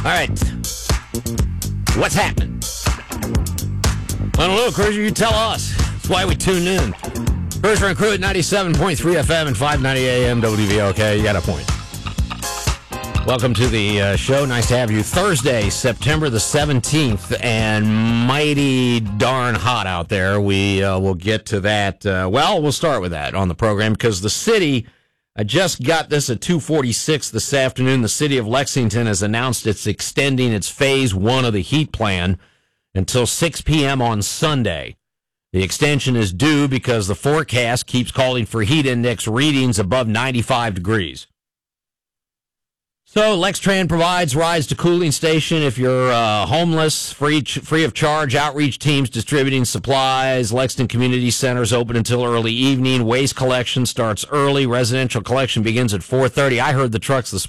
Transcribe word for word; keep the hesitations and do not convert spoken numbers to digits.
right. What's happening? I don't know, Cruiser. You tell us. That's why we tuned in. Cruiser and Crew at ninety-seven point three F M and five ninety A M W V O K. You got a point. Welcome to the uh, show. Nice to have you. Thursday, September the seventeenth, and mighty darn hot out there. We uh, will get to that. Uh, well, we'll start with that on the program because the city, I just got this at two forty-six this afternoon. The city of Lexington has announced it's extending its phase one of the heat plan until six p.m. on Sunday. The extension is due because the forecast keeps calling for heat index readings above ninety-five degrees. So Lextran provides rides to cooling station if you're uh, homeless, free free of charge, outreach teams distributing supplies. Lexington Community Center is open until early evening. Waste collection starts early. Residential collection begins at four thirty. I heard the trucks this